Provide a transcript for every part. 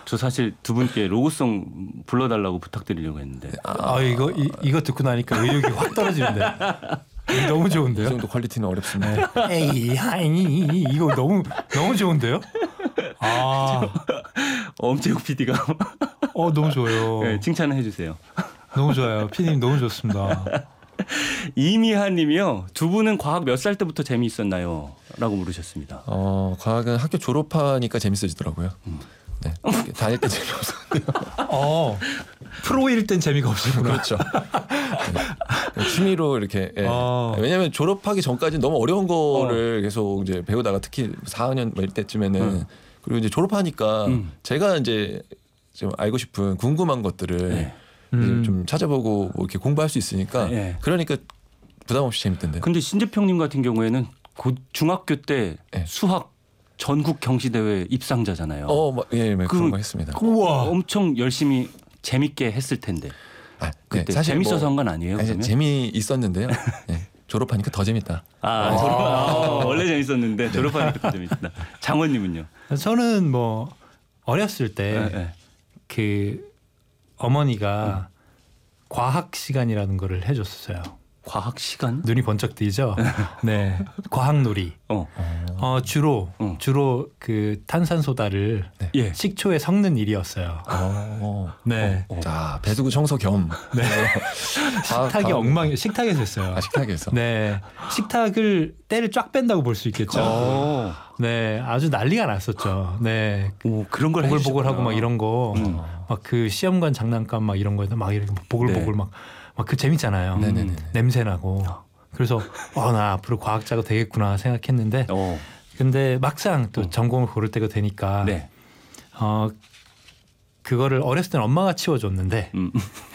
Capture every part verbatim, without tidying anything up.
저 사실 두 분께 로고송 불러달라고 부탁드리려고 했는데. 아, 아 이거 이, 이거 듣고 나니까 의욕이 확 떨어지는데. 너무 좋은데요? 이 정도 퀄리티는 어렵습니다. 에이 하이 이거 너무 너무 좋은데요? 아 엄지욱 피디가 어 너무 좋아요. 네, 칭찬을 해주세요. 너무 좋아요. 피디님 너무 좋습니다. 이미하님이요. 두 분은 과학 몇 살 때부터 재미있었나요? 라고 물으셨습니다. 어 과학은 학교 졸업하니까 재밌어지더라고요. 음. 네, 다닐 때 재미없었는데요. 어 프로일 땐 재미가 없었구나. 그렇죠. 네. 취미로 이렇게 예. 어. 왜냐하면 졸업하기 전까지는 너무 어려운 거를 어. 계속 이제 배우다가 특히 사 학년 뭐 이때쯤에는 음. 그리고 이제 졸업하니까 음. 제가 이제 좀 알고 싶은 궁금한 것들을 네. 음. 좀 찾아보고 뭐 이렇게 공부할 수 있으니까 네. 그러니까 부담 없이 재밌던데요. 근데 신재평님 같은 경우에는 고 중학교 때 네. 수학 전국 경시대회 입상자잖아요. 어, 뭐, 예, 네, 그런 거 했습니다. 우와, 엄청 열심히 재밌게 했을 텐데. 아, 그때 네, 사실 재밌어서 뭐, 한 건 아니에요? 아니, 재미 있었는데요. 네, 졸업하니까 더 재밌다. 아, 졸업, 아 원래 재밌었는데 졸업하니까 더 재밌다. 장원님은요? 저는 뭐 어렸을 때 그 네, 네. 어머니가 음. 과학 시간이라는 거를 해줬어요. 과학 시간? 눈이 번쩍 뜨이죠. 네, 과학놀이. 어. 어 주로 어. 주로 그 탄산소다를 네. 식초에 섞는 일이었어요. 어. 네. 어. 자 배수구 청소 겸. 네. 식탁이 아, 엉망. 식탁에서 했어요. 아, 식탁에서. 네. 식탁을 때를 쫙 뺀다고 볼 수 있겠죠. 오. 네, 아주 난리가 났었죠. 네. 오, 그런 걸 보글보글하고 막 이런 거, 음. 막 그 시험관 장난감 막 이런 거에서 막 이렇게 보글보글 네. 막. 막 그 재밌잖아요. 네네네. 냄새 나고. 그래서 어, 나 앞으로 과학자가 되겠구나 생각했는데 오. 근데 막상 또 오. 전공을 고를 때가 되니까 네. 어 그거를 어렸을 때는 엄마가 치워줬는데 음.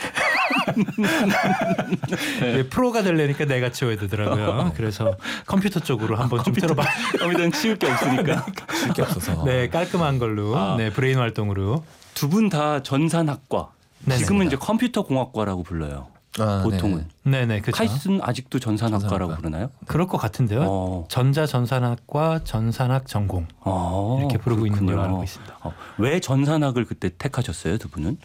네, 프로가 되려니까 내가 치워야 되더라고요. 그래서 컴퓨터 쪽으로 한번 아, 좀 들어봐. 컴퓨터는 치울 게 없으니까. 치울 게 없어서. 네, 깔끔한 걸로. 아. 네, 브레인 활동으로. 두 분 다 전산학과. 네네. 지금은 이제 컴퓨터 공학과라고 불러요. 아, 보통은. 네네. 그렇죠. 카이스트는 아직도 전산학과라고 전산학과. 부르나요? 그럴 것 같은데요. 어. 전자 전산학과 전산학 전공 어, 이렇게 부르고 그렇군요. 있는 걸로 알고 있습니다. 어. 왜 전산학을 그때 택하셨어요, 두 분은?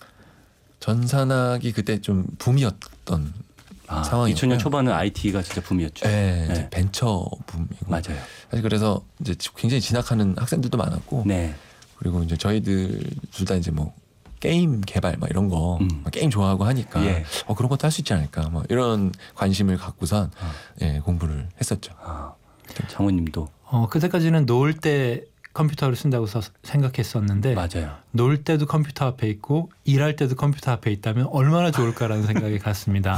전산학이 그때 좀 붐이었던 아, 상황이었고요. 이천 년 초반은 아이티가 진짜 붐이었죠. 네, 네. 벤처 붐이고. 맞아요. 사실 그래서 이제 굉장히 진학하는 학생들도 많았고, 네. 그리고 이제 저희들 둘 다 이제 뭐 게임 개발 막 이런 거 음. 게임 좋아하고 하니까 예. 어, 그런 것도 할 수 있지 않을까 뭐 이런 관심을 갖고선 아. 예, 공부를 했었죠. 아. 장모님도 어, 그때까지는 놀 때 컴퓨터를 쓴다고 생각했었는데 맞아요. 놀 때도 컴퓨터 앞에 있고 일할 때도 컴퓨터 앞에 있다면 얼마나 좋을까라는 생각이 갔습니다.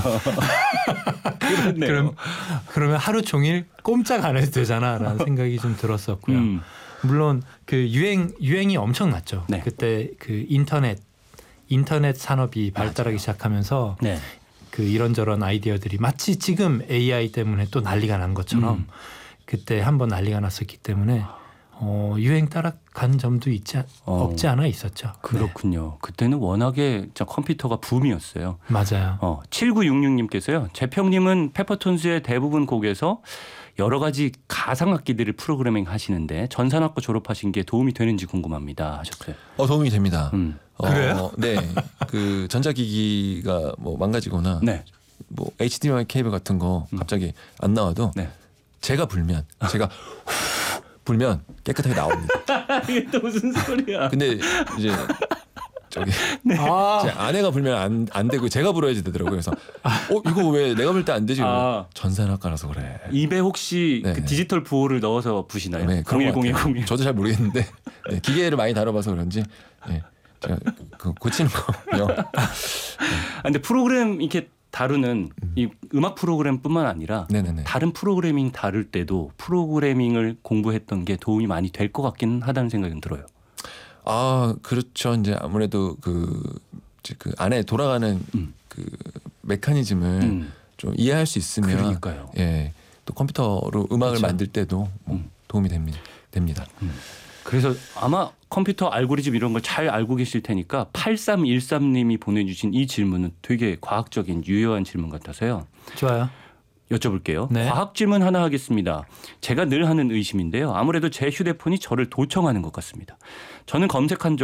그렇네요. 그럼, 그러면 하루 종일 꼼짝 안 해도 되잖아라는 생각이 좀 들었었고요. 음. 물론 그 유행 유행이 엄청났죠. 네. 그때 그 인터넷 인터넷 산업이 발달하기 맞아요. 시작하면서 네. 그 이런저런 아이디어들이 마치 지금 에이아이 때문에 또 난리가 난 것처럼 음. 그때 한번 난리가 났었기 때문에 어, 유행 따라간 점도 있지 어. 없지 않아 있었죠. 그렇군요. 네. 그때는 워낙에 컴퓨터가 붐이었어요. 맞아요. 어, 칠구육육님께서요. 재평님은 페퍼톤스의 대부분 곡에서 여러 가지 가상악기들을 프로그래밍 하시는데 전산학과 졸업하신 게 도움이 되는지 궁금합니다 하셨어요. 어 도움이 됩니다. 음. 어, 그래요? 네. 그 전자기기가 뭐 망가지거나 네. 뭐 에이치디엠아이 케이블 같은 거 갑자기 안 나와도 네. 제가 불면 제가 불면 깨끗하게 나옵니다. 이게 또 무슨 소리야? 근데 이제 저기 네. 아. 제 아내가 불면 안, 안 되고 제가 불어야지 되더라고요. 그래서 어 이거 왜 내가 불 때 안 되지? 아. 전산학과라서 그래. 입에 혹시 그 디지털 부호를 넣어서 부시나요? 네, 공일공일공일. 저도 잘 모르겠는데 네, 기계를 많이 다뤄봐서 그런지 네, 제가 그 고치는 거요. 네. 아, 근데 프로그램 이렇게 다루는 음. 이 음악 프로그램뿐만 아니라 네네네. 다른 프로그래밍 다룰 때도 프로그래밍을 공부했던 게 도움이 많이 될 것 같긴 하다는 생각이 들어요. 아 그렇죠. 이제 아무래도 그, 이제 그 안에 돌아가는 음. 그 메커니즘을 음. 좀 이해할 수 있으면, 그러니까요. 예, 또 컴퓨터로 음악을 그렇죠. 만들 때도 뭐 음. 도움이 됩니다. 됩니다. 음. 그래서 아마 컴퓨터 알고리즘 이런 걸 잘 알고 계실 테니까 팔삼일삼님이 보내주신 이 질문은 되게 과학적인 유효한 질문 같아서요. 좋아요. 여쭤볼게요. 네. 과학 질문 하나 하겠습니다. 제가 늘 하는 의심인데요. 아무래도 제 휴대폰이 저를 도청하는 것 같습니다. 저는 검색한 적